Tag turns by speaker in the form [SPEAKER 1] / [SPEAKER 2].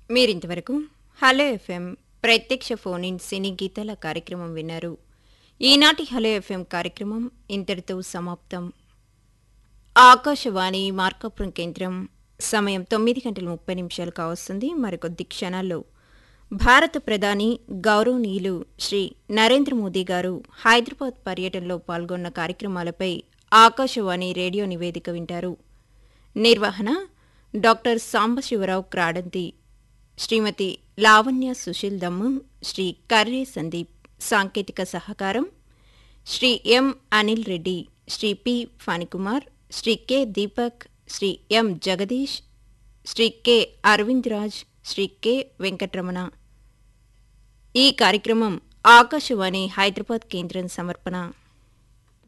[SPEAKER 1] మీరింతవరకు hello FM ప్రత్యక్ష phone in సినీ గీతాల కార్యక్రమం విన్నారు. ఈనాటి హలో ఎఫ్ఎం కార్యక్రమం ఇంతటితో సమాప్తం. ఆకాశవాణి మార్కాపురం కేంద్రం సమయం 9:30 కావస్తుంది. మరికొద్ది క్షణాల్లో భారత ప్రధాని గౌరవనీయులు శ్రీ నరేంద్ర మోదీ గారు హైదరాబాద్ పర్యటనలో పాల్గొన్న కార్యక్రమాలపై ఆకాశవాణి రేడియో నివేదిక వింటారు. నిర్వహణ డాక్టర్ సాంబశివరావు క్రాడంతి, శ్రీమతి లావణ్య సుశీల్ దమ్ము, శ్రీ కర్రే సందీప్. సాంకేతిక సహకారం శ్రీ ఎం అనిల్ రెడ్డి, శ్రీ పి ఫణికుమార్, శ్రీ కె దీపక్, శ్రీ ఎం జగదీష్, శ్రీ కె అరవింద్ రాజ్, శ్రీ కె వెంకటరమణ. ఈ కార్యక్రమం ఆకాశవాణి హైదరాబాద్ కేంద్రం సమర్పణ.